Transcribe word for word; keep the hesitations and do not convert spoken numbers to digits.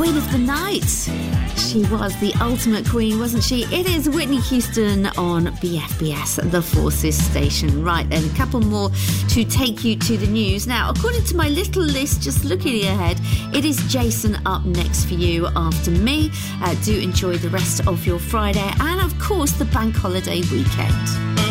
Queen of the Night. She was the ultimate queen, wasn't she? It is Whitney Houston on B F B S, the Forces station. Right then, a couple more to take you to the news. Now, according to my little list, just looking ahead, it is Jason up next for you after me. Uh, do enjoy the rest of your Friday and, of course, the bank holiday weekend.